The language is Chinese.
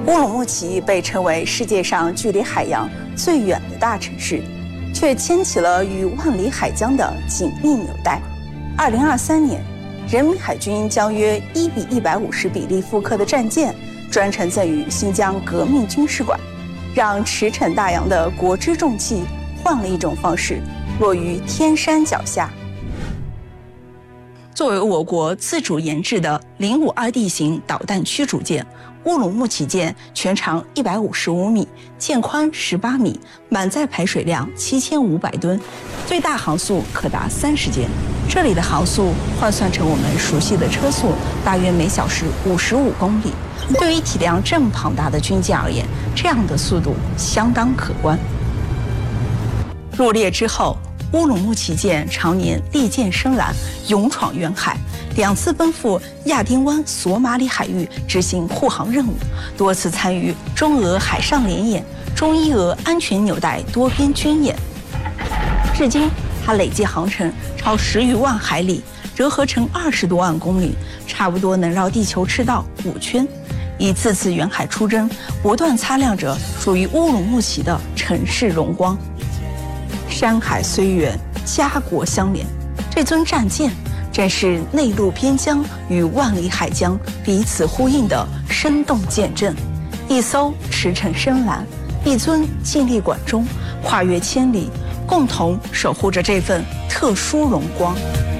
乌鲁木齐被称为世界上距离海洋最远的大城市，却牵起了与万里海疆的紧密纽带。2023年，人民海军将约1:150比例复刻的战舰专程赠予新疆革命军事馆，让驰骋大洋的国之重器换了一种方式落于天山脚下。作为我国自主研制的052D 型导弹驱逐舰，乌鲁木齐舰全长155米，舰宽18米，满载排水量7500吨，最大航速可达30节。这里的航速换算成我们熟悉的车速，大约每小时55公里。对于体量这么庞大的军舰而言，这样的速度相当可观。入列之后，乌鲁木齐舰常年利剑深蓝，勇闯远海，2次奔赴亚丁湾索马里海域执行护航任务，多次参与中俄海上联演、中伊俄安全纽带多边军演。至今，它累计航程超10余万海里，折合成20多万公里，差不多能绕地球赤道5圈。一次次远海出征，不断擦亮着属于乌鲁木齐的城市荣光。山海虽远，家国相连。这尊战舰正是内陆边疆与万里海疆彼此呼应的生动见证。一艘驰骋深蓝，一尊静立管中，跨越千里，共同守护着这份特殊荣光。